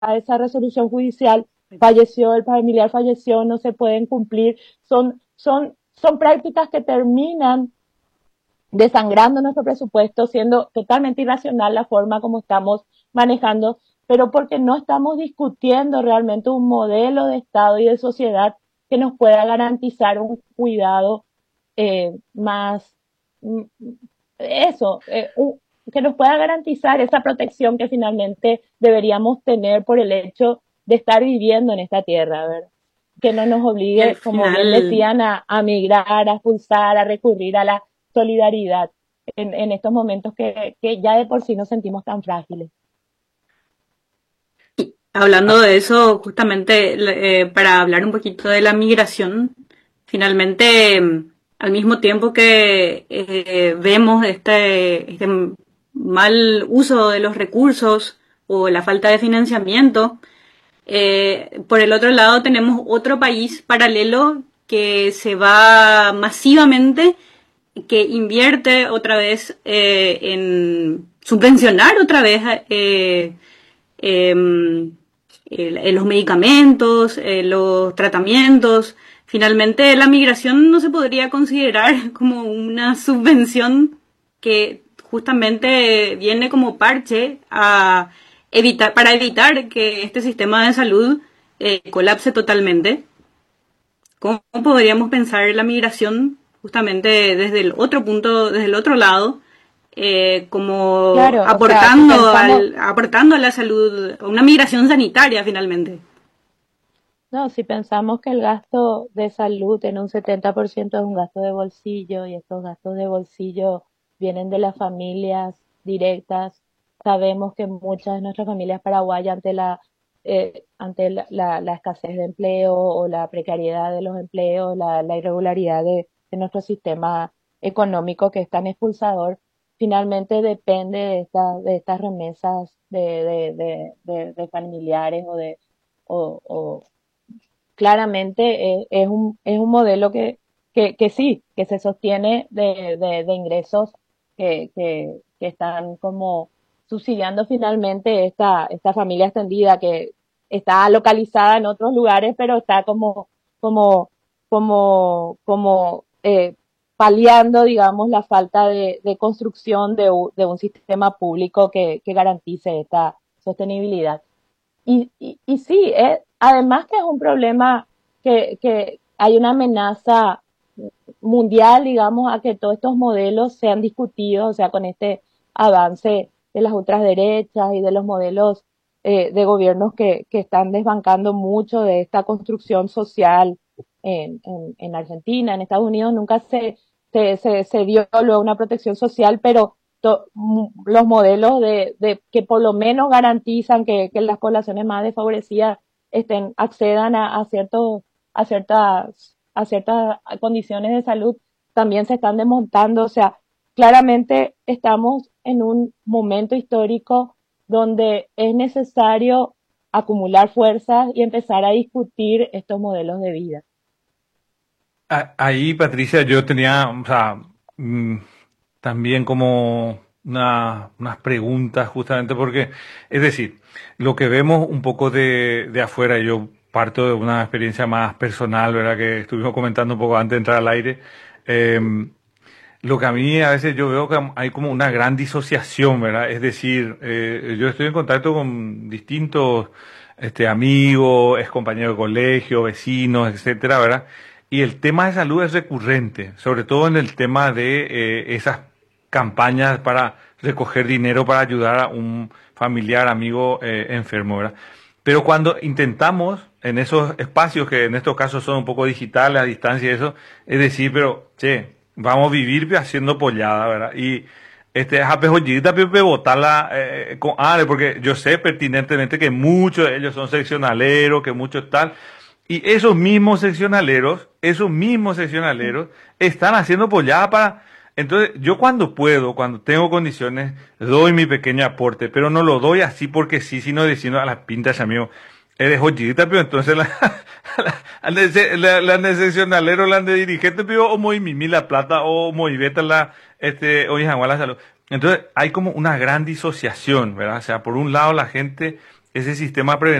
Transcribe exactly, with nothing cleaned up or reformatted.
a esa resolución judicial, falleció, el familiar falleció, no se pueden cumplir, son, son, son prácticas que terminan desangrando nuestro presupuesto, siendo totalmente irracional la forma como estamos manejando, pero porque no estamos discutiendo realmente un modelo de Estado y de sociedad que nos pueda garantizar un cuidado eh, más, mm, eso, eh, un, que nos pueda garantizar esa protección que finalmente deberíamos tener por el hecho de estar viviendo en esta tierra, ¿verdad? Que no nos Y al obligue, como bien final, decían, a, a migrar, a expulsar, a recurrir a la solidaridad en, en estos momentos que, que ya de por sí nos sentimos tan frágiles. hablando Ah, de eso, justamente eh, para hablar un poquito de la migración, finalmente, eh, al mismo tiempo que eh, vemos este, este mal uso de los recursos o la falta de financiamiento, eh, por el otro lado tenemos otro país paralelo que se va masivamente, que invierte otra vez eh, en subvencionar otra vez eh, eh, eh, los medicamentos, eh, los tratamientos. Finalmente, la migración no se podría considerar como una subvención que justamente viene como parche a evitar, para evitar que este sistema de salud eh, colapse totalmente. ¿Cómo podríamos pensar la migración justamente desde el otro punto, desde el otro lado, eh, como Claro, o sea, si aportando pensamos, al, aportando a la salud, a una migración sanitaria finalmente? no, si pensamos que el gasto de salud en un setenta por ciento es un gasto de bolsillo y estos gastos de bolsillo vienen de las familias directas, sabemos que muchas de nuestras familias paraguayas ante la eh, ante la, la, la escasez de empleo o la precariedad de los empleos, la, la irregularidad de, de nuestro sistema económico que es tan expulsador, finalmente depende de, esta, de estas remesas de, de, de, de, de familiares o de o, o claramente eh, es, un, es un modelo que, que, que sí, que se sostiene de, de, de ingresos que, que, que están como subsidiando finalmente esta, esta familia extendida que está localizada en otros lugares, pero está como, como, como, como eh, paliando, digamos, la falta de, de construcción de, u- de un sistema público que, que garantice esta sostenibilidad. Y, y, y sí, eh, además que es un problema que, que hay una amenaza mundial, digamos, a que todos estos modelos sean discutidos, o sea, con este avance de las ultraderechas y de los modelos eh, de gobiernos que, que están desbancando mucho de esta construcción social en, en, en Argentina, en Estados Unidos nunca se, se, se, se dio luego una protección social, pero to, los modelos de, de que por lo menos garantizan que, que las poblaciones más desfavorecidas estén, accedan a, a ciertos, a ciertas, a ciertas condiciones de salud, también se están desmontando. O sea, claramente estamos en un momento histórico donde es necesario acumular fuerzas y empezar a discutir estos modelos de vida. a- ahí, Patricia, yo tenía, o sea, mm, también como una- unas preguntas justamente porque, es decir, lo que vemos un poco de, de afuera, yo parto de una experiencia más personal, ¿verdad? Que estuvimos comentando un poco antes de entrar al aire. em, Lo que a mí a veces yo veo que hay como una gran disociación, ¿verdad? Es decir, eh, yo estoy en contacto con distintos este, amigos, ex compañeros de colegio, vecinos, etcétera, ¿verdad? Y el tema de salud es recurrente, sobre todo en el tema de eh, esas campañas para recoger dinero para ayudar a un familiar, amigo eh, enfermo, ¿verdad? Pero cuando intentamos en esos espacios que en estos casos son un poco digitales, a distancia y eso, es decir, pero, che, vamos a vivir pe, haciendo pollada, ¿verdad? Y este, a pejollita, pe, botarla eh, con Ale, porque yo sé pertinentemente que muchos de ellos son seccionaleros, que muchos tal. Y esos mismos seccionaleros, esos mismos seccionaleros, están haciendo pollada para... Entonces, yo cuando puedo, cuando tengo condiciones, doy mi pequeño aporte, pero no lo doy así porque sí, sino diciendo a las pintas, amigo, eres joyita, pero entonces la, la, la, la, la seccionalero, la de dirigente, pero o muy mimi la plata, o muy beta la, este, o la salud. Entonces, hay como una gran disociación, ¿verdad? O sea, por un lado la gente ese sistema preventivo